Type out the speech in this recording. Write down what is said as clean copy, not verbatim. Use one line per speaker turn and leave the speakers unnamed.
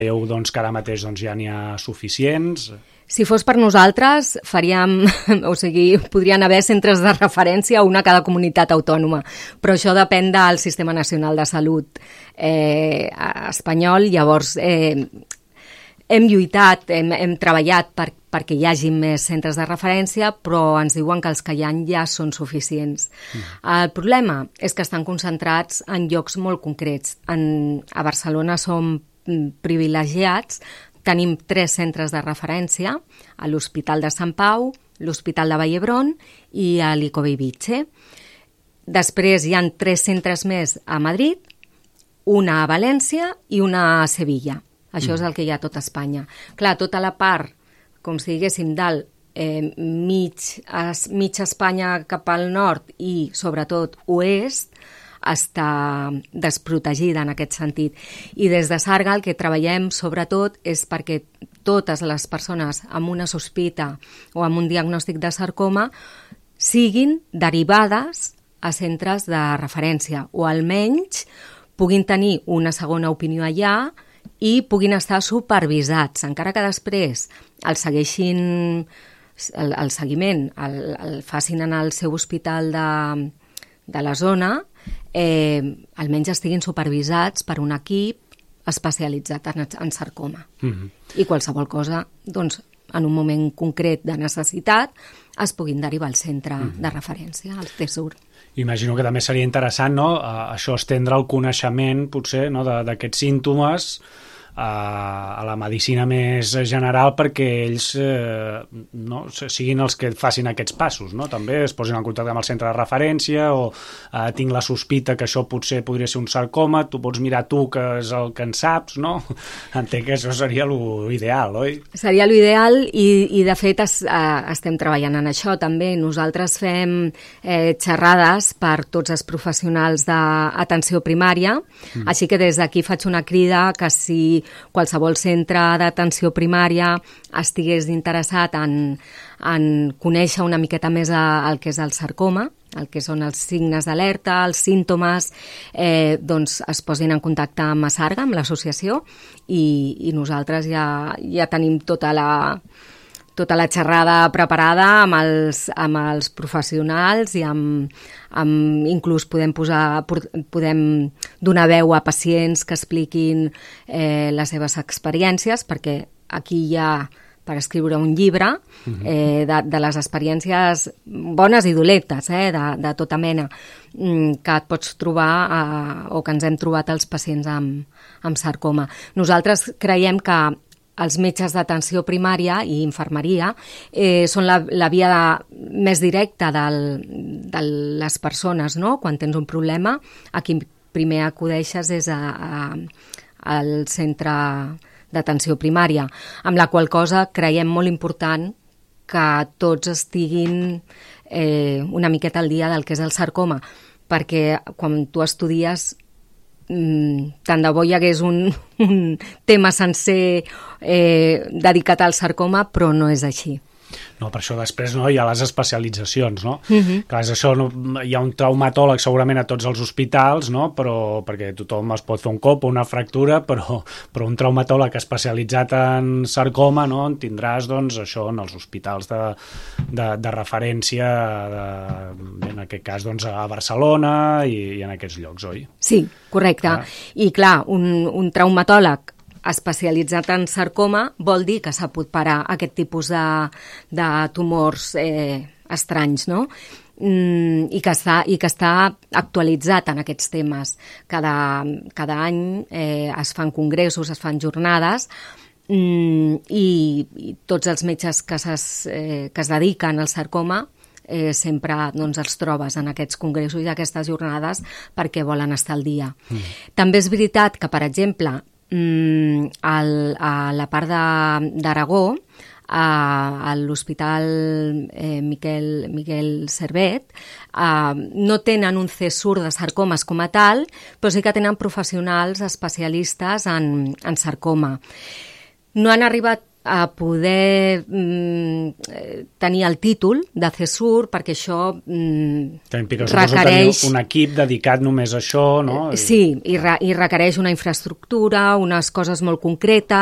Veieu doncs, que ara mateix doncs, ja n'hi ha suficients?
Si fos per nosaltres, faríem, o sigui, podrien haver centres de referència, una a cada comunitat autònoma, però això depèn del Sistema Nacional de Salut espanyol. Llavors, hem lluitat, hem treballat perquè hi hagi més centres de referència, però ens diuen que els que hi ha ja són suficients. El problema és que estan concentrats en llocs molt concrets. A Barcelona som privilegiats. Tenim 3 centres de referència, a l'Hospital de Sant Pau, l'Hospital de Vall d'Hebron i a l'ICO Bellvitge. Després hi ha 3 centres més a Madrid, una a València i una a Sevilla. Això és el que hi ha a tot Espanya. Clar, tota la part, com si diguéssim, del mig Espanya cap al nord i, sobretot, oest, està desprotegida en aquest sentit. I des de Sarga el que treballem sobretot és perquè totes les persones amb una sospita o amb un diagnòstic de sarcoma siguin derivades a centres de referència o almenys puguin tenir una segona opinió allà i puguin estar supervisats, encara que després el segueixin, el seguiment el facin en el seu hospital de la zona, almenys estiguin supervisats per un equip especialitzat en sarcoma. I qualsevol cosa, doncs, en un moment concret de necessitat, es puguin derivar al centre de referència, al CESUR.
Imagino que també seria interessant, no?, això estendre el coneixement, potser, no?, d'aquests símptomes a la medicina més general perquè ells no, siguin els que facin aquests passos, no? També es posin en contacte amb el centre de referència o tinc la sospita que això potser podria ser un sarcoma, tu pots mirar tu que és el que en saps, no? Entenc que això seria l'ideal, oi?
Seria l'ideal i de fet estem treballant en això també. Nosaltres fem xerrades per tots els professionals d'atenció primària, així que des d'aquí faig una crida que si qualsevol centre d'atenció primària estigués interessat en conèixer una miqueta més el que és el sarcoma, el que són els signes d'alerta, els símptomes, doncs es posin en contacte amb Sarga, amb l'associació, i nosaltres ja tenim tota la xerrada preparada amb els professionals i inclús podem donar veu a pacients que expliquin les seves experiències, perquè aquí hi ha per escriure un llibre de les experiències bones i dolentes, de tota mena, que et pots trobar o que ens hem trobat els pacients amb sarcoma. Nosaltres creiem que els metges d'atenció primària i infermeria són la via més directa de les persones, no? Quan tens un problema, a qui primer acudeixes és al centre d'atenció primària, amb la qual cosa creiem molt important que tots estiguin una miqueta al dia del que és el sarcoma, perquè quan tu estudies tant de bo hi hagués un tema sencer dedicat al sarcoma, però no és així.
No, per això després hi ha les especialitzacions, no? Clar, és això, hi ha un traumatòleg segurament a tots els hospitals, no? Perquè tothom es pot fer un cop o una fractura, però un traumatòleg especialitzat en sarcoma, no? En tindràs, doncs, això en els hospitals de referència, en aquest cas, doncs, a Barcelona i en aquests llocs, oi?
Sí, correcte. I clar, un traumatòleg especialitzat en sarcoma vol dir que s'ha pogut parar aquest tipus de tumors estranys, no? I que està actualitzat en aquests temes. Cada any es fan congressos, es fan jornades i tots els metges que es dediquen al sarcoma sempre els trobes en aquests congressos i aquestes jornades perquè volen estar al dia. També és veritat que, per exemple, a la part d'Aragó, a l'Hospital Miquel Servet, no tenen un CESUR de sarcomes com a tal, però sí que tenen professionals especialistes en sarcoma. No han arribat a poder tenir el títol de CESUR, perquè això requereix...
un equip dedicat només a això, no?
Sí, i requereix una infraestructura, unes coses molt concretes,